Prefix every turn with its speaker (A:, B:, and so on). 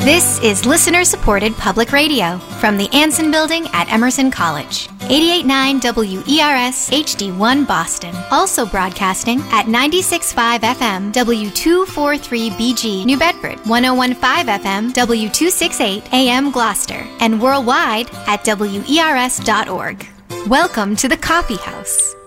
A: This is listener-supported public radio from the Anson Building at Emerson College. 88.9 WERS HD1 Boston. Also broadcasting at 96.5 FM W243BG New Bedford, 101.5 FM W268 AM Gloucester, and worldwide at WERS.org. Welcome to the Coffee House.